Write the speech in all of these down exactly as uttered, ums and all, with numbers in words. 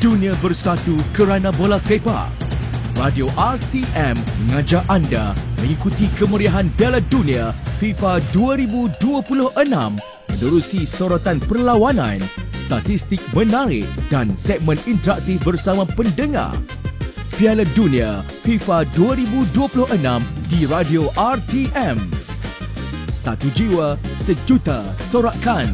Dunia bersatu kerana bola sepak. Radio R T M mengajak anda mengikuti kemeriahan Piala Dunia FIFA dua ribu dua puluh enam menerusi sorotan perlawanan, statistik menarik dan segmen interaktif bersama pendengar. Piala Dunia FIFA dua ribu dua puluh enam di Radio R T M. Satu jiwa, sejuta sorakan.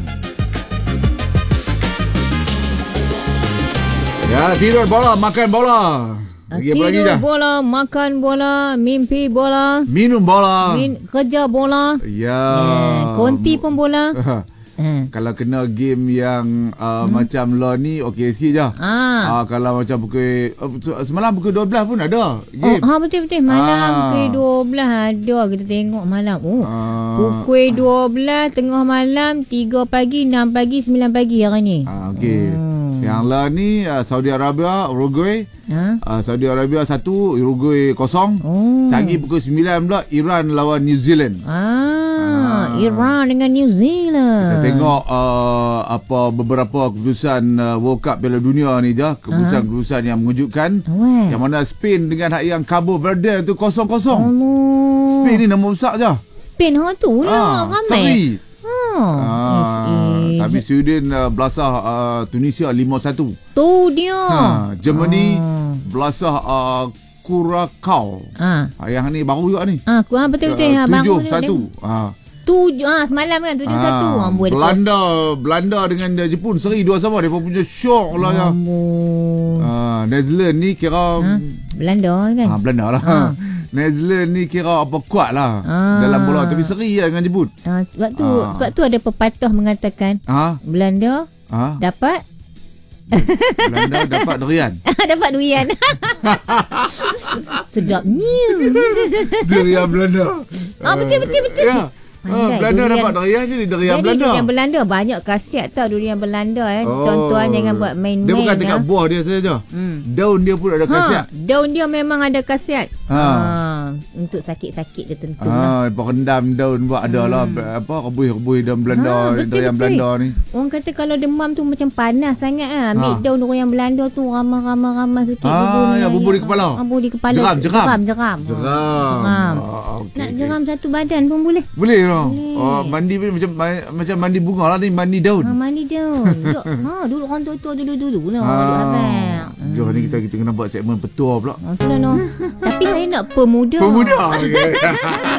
Ya, tidur bola, makan bola. Lagi apa lagi, Tidur Jah? bola, makan bola, mimpi bola, Minum bola. min, kerja bola, Ya. eh, konti pun bola. eh. Kalau kena game yang uh, hmm. macam law ni, okey sikit je. Ah. Uh, kalau macam pukul uh, semalam pukul dua belas pun ada Oh, game. ha betul-betul malam Ah. pukul dua belas ada kita tengok malam. Oh. Ah. Pukul dua belas tengah malam, tiga pagi, enam pagi, sembilan pagi hari ni. Uh, okey. Hmm. Yang law ni uh, Saudi Arabia, Uruguay. Ha? Uh, Saudi Arabia satu, Uruguay kosong. Oh. Sehari pukul sembilan pula Iran lawan New Zealand. Ah, Ah. Iran dengan New Zealand. Kita tengok uh, apa beberapa keputusan uh, World Cup Piala Dunia ni je, keputusan-keputusan yang mengejutkan. Weh. Yang mana Spain dengan hak yang Cabo Verde tu kosong kosong. Allah. Spain ni nombor besar je. Spain ha tu lah ramai. Seri. Ha. Ah, eh, tapi Sweden uh, belasah uh, Tunisia lima satu. tu dia. Ha, Germany Ah. belasah uh, Curacao. Ah. Ha, yang ni baru juga ni. Ah, ku ah, betul-betul ha bang. tujuh satu. Ha. Tujuh ah semalam kan tujuh satu. Amboi. Belanda Belanda dengan Jepun seri dua sama. Depa punya syok lah ya. Amboi. Ah, Netherlands ni kira Ha? Belanda kan? ah, Belanda lah. Ha. Netherlands ni kira apa kuat lah Ah. dalam bola, tapi seri lah dengan Jepun. Ah, sebab tu Ah. sebab tu ada pepatah mengatakan Ha? Belanda Ha? dapat Belanda dapat durian. dapat durian. Sedapnya. Durian Belanda. Ah, betul betul betul. Ya. Ha, Pandai Belanda durian. dapat durian jadi durian Jadi Belanda. durian Belanda banyak khasiat tau durian Belanda eh. Oh. Tuan-tuan jangan buat main-main. Dia bukan ya. dekat buah dia saja. Hmm. Daun dia pun ada khasiat. Ha, daun dia memang ada khasiat. Ha. Ha. Untuk sakit-sakit dia tentu lah. Ah, rendam daun buat ada lah apa rebus-rebus daun Belanda, Ha, betul, durian betul. Belanda ni. Orang kata kalau demam tu macam panas sangat ah. Ambil Ha. daun durian Belanda tu ramah-ramah-ramah sikit Ah, bubur ni. ya, bubur di kepala. Ah, bubur di kepala. Jeram, jeram. Jeram, jeram. Jeram. Jeram. Ah, okey, Nak okey. jeram satu badan pun boleh. Boleh lah. Boleh. Oh, mandi pun macam macam mandi bunga lah ni, mandi daun. Ha, mandi daun. Duduk, ha, dulu orang tua-tua dulu-dulu lah. Ah, Duduk abang. jom ni kita kita kena buat segmen petua pula. Ha, tu lah no. Tapi saya nak pemuda. Pemuda. Okay.